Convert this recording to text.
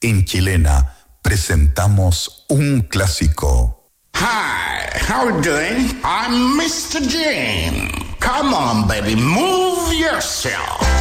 En Chilena presentamos un clásico. Hi, how are you doing? I'm Mr. Jane. Come on, baby, move yourself.